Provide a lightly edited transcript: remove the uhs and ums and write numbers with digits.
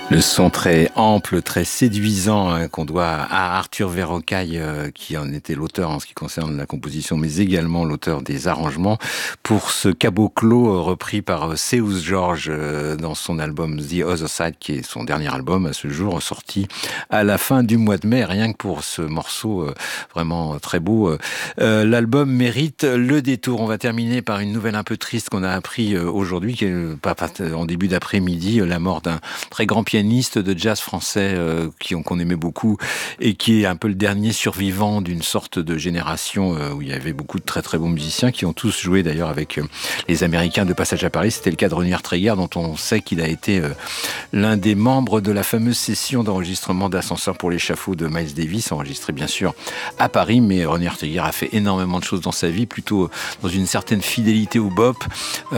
Le son très ample, très séduisant qu'on doit à Arthur Verrocaille, qui en était l'auteur en ce qui concerne la composition, mais également l'auteur des arrangements pour ce caboclo repris par Seus George dans son album The Other Side, qui est son dernier album à ce jour, sorti à la fin du mois de mai. Rien que pour ce morceau vraiment très beau, l'album mérite le détour. On va terminer par une nouvelle un peu triste qu'on a appris aujourd'hui, qui est en début d'après-midi, la mort d'un très grand pianiste de jazz français qu'on aimait beaucoup et qui est un peu le dernier survivant d'une sorte de génération où il y avait beaucoup de très très bons musiciens qui ont tous joué d'ailleurs avec les Américains de Passage à Paris. C'était le cas de Ronnie Artregar, dont on sait qu'il a été l'un des membres de la fameuse session d'enregistrement d'Ascenseur pour l'échafaud de Miles Davis, enregistrée bien sûr à Paris, mais Ronnie Artregar a fait énormément de choses dans sa vie, plutôt dans une certaine fidélité au bop.